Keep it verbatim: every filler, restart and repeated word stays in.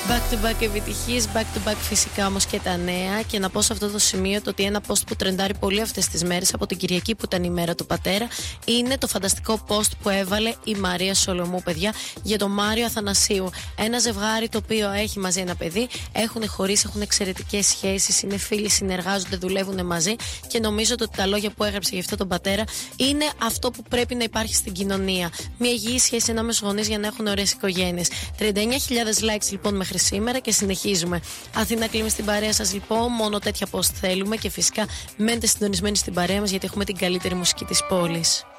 Back to back επιτυχίες, back to back φυσικά όμως και τα νέα. Και να πω σε αυτό το σημείο το ότι ένα post που τρεντάρει πολύ αυτές τις μέρες από την Κυριακή που ήταν η μέρα του πατέρα είναι το φανταστικό post που έβαλε η Μαρία Σολομού, παιδιά, για τον Μάριο Αθανασίου. Ένα ζευγάρι το οποίο έχει μαζί ένα παιδί, έχουν χωρίσει, έχουν εξαιρετικές σχέσεις, είναι φίλοι, συνεργάζονται, δουλεύουν μαζί και νομίζω ότι τα λόγια που έγραψε για αυτό τον πατέρα είναι αυτό που πρέπει να υπάρχει στην κοινωνία. Μια υγιή σχέση ανάμεσα γονείς για να έχουν ωραίες οικογένειες. τριάντα εννιά χιλιάδες likes λοιπόν μέχρι σήμερα και συνεχίζουμε. Αθήνα κλείνει στην παρέα σας λοιπόν. Μόνο τέτοια post θέλουμε και φυσικά μένετε συντονισμένοι στην παρέα μας γιατί έχουμε την καλύτερη μουσική της πόλης.